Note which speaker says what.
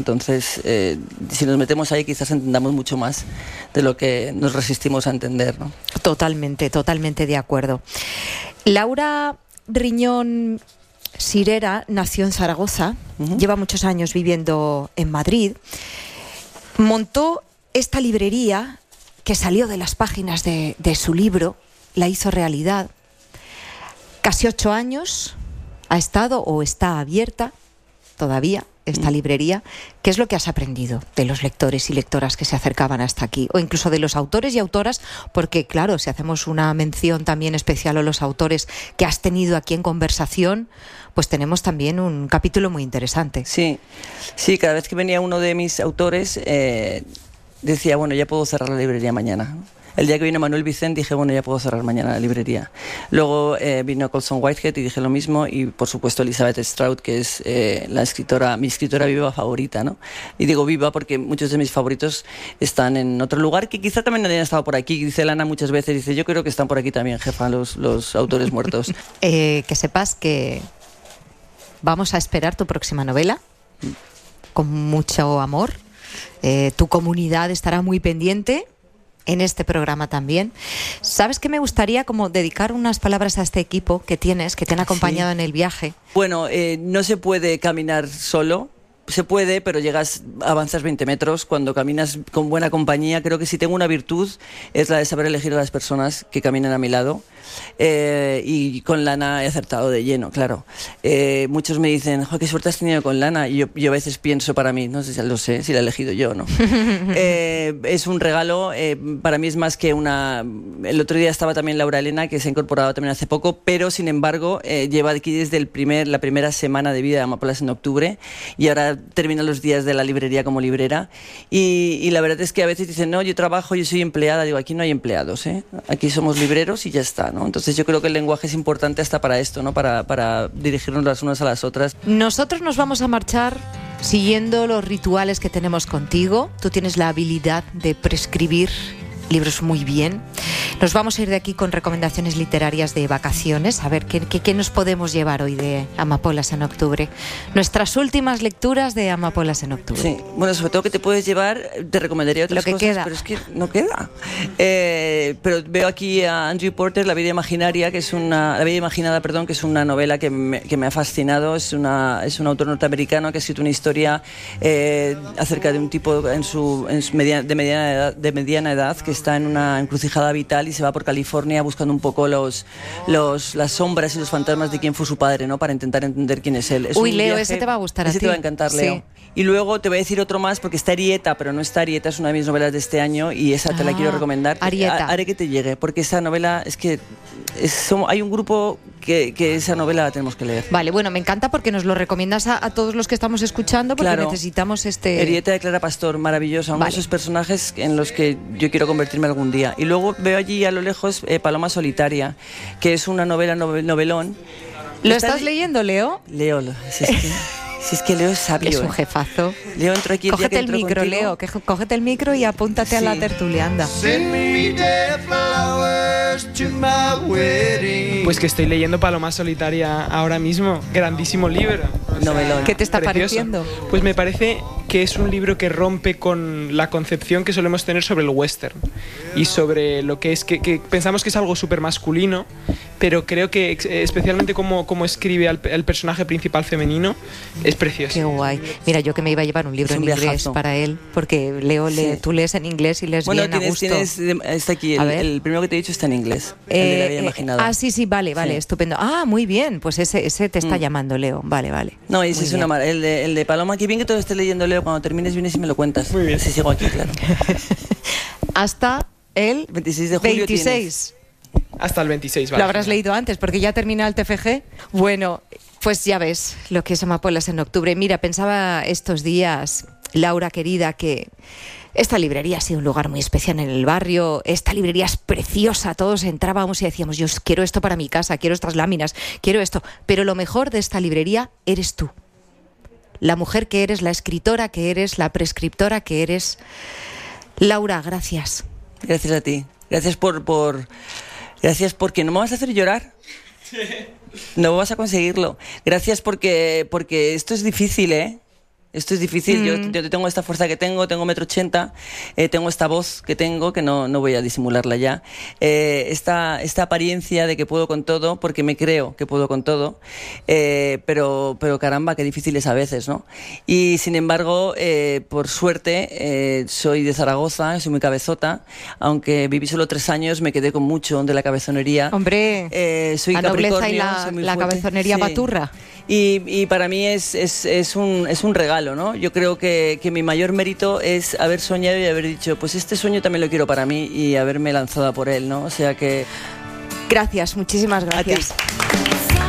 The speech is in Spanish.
Speaker 1: Entonces, si nos metemos ahí, quizás entendamos mucho más de lo que nos resistimos a entender, ¿no?
Speaker 2: Totalmente de acuerdo. Laura Riñón Sirera nació en Zaragoza, lleva muchos años viviendo en Madrid, montó esta librería que salió de las páginas de su libro, la hizo realidad. Casi 8 años ha estado o está abierta todavía esta librería. ¿Qué es lo que has aprendido de los lectores y lectoras que se acercaban hasta aquí? O incluso de los autores y autoras, porque claro, si hacemos una mención también especial a los autores que has tenido aquí en conversación, pues tenemos también un capítulo muy interesante.
Speaker 1: Sí, cada vez que venía uno de mis autores decía, bueno, ya puedo cerrar la librería mañana. El día que vino Manuel Vicente dije, bueno, ya puedo cerrar mañana la librería. Luego vino Colson Whitehead y dije lo mismo, y por supuesto Elizabeth Strout, que es mi escritora viva favorita, ¿no? Y digo viva porque muchos de mis favoritos están en otro lugar, que quizá también hayan estado por aquí. Dice Lana muchas veces, dice, yo creo que están por aquí también, jefa, los autores muertos.
Speaker 2: Que sepas que vamos a esperar tu próxima novela con mucho amor. Tu comunidad estará muy pendiente en este programa también. ¿Sabes qué me gustaría como dedicar unas palabras a este equipo que tienes, que te han acompañado en el viaje?
Speaker 1: Bueno, no se puede caminar solo. Se puede, pero avanzas 20 metros. Cuando caminas con buena compañía, creo que si tengo una virtud es la de saber elegir a las personas que caminan a mi lado. Y con Lana he acertado de lleno, claro. Muchos me dicen, qué suerte has tenido con Lana. Y yo a veces pienso para mí, no sé si lo sé, si la he elegido yo o no. Es un regalo, para mí es más que una... El otro día estaba también Laura Elena, que se ha incorporado también hace poco, pero sin embargo lleva aquí desde la primera semana de vida de Amapolas en octubre, y ahora termina los días de la librería como librera. Y la verdad es que a veces dicen, no, yo trabajo, yo soy empleada. Digo, aquí no hay empleados, aquí somos libreros y ya está, ¿no? Entonces yo creo que el lenguaje es importante hasta para esto, ¿no? Para dirigirnos las unas a las otras.
Speaker 2: Nosotros nos vamos a marchar siguiendo los rituales que tenemos contigo. Tú tienes la habilidad de prescribir libros muy bien. Nos vamos a ir de aquí con recomendaciones literarias de vacaciones. A ver, ¿qué nos podemos llevar hoy de Amapolas en octubre? Nuestras últimas lecturas de Amapolas en octubre.
Speaker 1: Sí, bueno, sobre todo que te puedes llevar, te recomendaría otras cosas,
Speaker 2: queda.
Speaker 1: Pero es que no queda. Pero veo aquí a Andrew Porter, La vida imaginada, que es una novela que me ha fascinado. Es un autor norteamericano que ha escrito una historia acerca de un tipo de mediana edad que está en una encrucijada vital y se va por California buscando un poco las sombras y los fantasmas de quién fue su padre, ¿no? Para intentar entender quién es él.
Speaker 2: Leo, ese te va a gustar a ti.
Speaker 1: Ese te va a encantar, Leo. Sí. Y luego te voy a decir otro más, porque está Arieta, pero no está Arieta, es una de mis novelas de este año y esa te la quiero recomendar.
Speaker 2: Arieta.
Speaker 1: Haré que te llegue, porque esa novela es que hay un grupo que esa novela la tenemos que leer.
Speaker 2: Vale, bueno, me encanta porque nos lo recomiendas a todos los que estamos escuchando, porque claro, necesitamos
Speaker 1: Arieta de Clara Pastor, maravillosa, uno de esos personajes en los que yo quiero convertirme algún día. Y luego veo allí a lo lejos Paloma solitaria, que es una novelón.
Speaker 2: ¿Lo estás leyendo, Leo?
Speaker 1: Leo, si es que Leo es sabio.
Speaker 2: Es un jefazo.
Speaker 1: Leo entró aquí.
Speaker 2: Cógete el micro, contigo. Leo, cógete el micro y apúntate a la tertulia, anda.
Speaker 3: Pues que estoy leyendo Paloma solitaria ahora mismo, grandísimo libro.
Speaker 1: Novelón.
Speaker 2: ¿Qué te está
Speaker 3: precioso.
Speaker 2: Pareciendo?
Speaker 3: Pues me parece que es un libro que rompe con la concepción que solemos tener sobre el western y sobre lo que es que pensamos que es algo súper masculino, pero creo que especialmente como escribe al personaje principal femenino es precioso.
Speaker 2: Qué guay. Mira, yo que me iba a llevar un libro en inglés para él, porque Leo tú lees en inglés y lees bien a gusto.
Speaker 1: Está aquí, el primero que te he dicho está en inglés, el de La vida imaginada.
Speaker 2: Sí, vale, estupendo. Muy bien, pues ese te está llamando, Leo. Vale.
Speaker 1: No, ese es una el de Paloma, que bien que todo esté leyendo, Leo, cuando termines vienes y me lo cuentas.
Speaker 3: Muy bien.
Speaker 1: Si sigo aquí, claro.
Speaker 2: Hasta el
Speaker 1: 26 de julio
Speaker 2: 26.
Speaker 3: Hasta el 26, vale.
Speaker 2: Lo habrás leído antes, porque ya termina el TFG. Bueno, pues ya ves lo que es Amapolas en octubre. Mira, pensaba estos días, Laura querida, que esta librería ha sido un lugar muy especial en el barrio. Esta librería es preciosa. Todos entrábamos y decíamos, yo quiero esto para mi casa, quiero estas láminas, quiero esto. Pero lo mejor de esta librería eres tú. La mujer que eres, la escritora que eres, la prescriptora que eres. Laura, gracias.
Speaker 1: Gracias a ti. Gracias Gracias porque no me vas a hacer llorar. No vas a conseguirlo. Gracias porque esto es difícil, ¿eh? Esto es difícil. Yo tengo esta fuerza que tengo 1,80 m, tengo esta voz que tengo, que no voy a disimularla ya. Esta apariencia de que puedo con todo, porque me creo que puedo con todo, pero caramba, qué difícil es a veces, ¿no? Y sin embargo, por suerte, soy de Zaragoza, soy muy cabezota, aunque viví solo 3 años, me quedé con mucho de la cabezonería.
Speaker 2: Hombre,
Speaker 1: soy
Speaker 2: la nobleza
Speaker 1: Capricornio,
Speaker 2: y
Speaker 1: soy muy
Speaker 2: la
Speaker 1: fuerte.
Speaker 2: cabezonería
Speaker 1: Sí.
Speaker 2: baturra.
Speaker 1: Y para mí es un regalo, ¿no? Yo creo que mi mayor mérito es haber soñado y haber dicho, pues este sueño también lo quiero para mí, y haberme lanzado por él, ¿no? O sea que...
Speaker 2: Gracias, muchísimas gracias.
Speaker 1: A ti.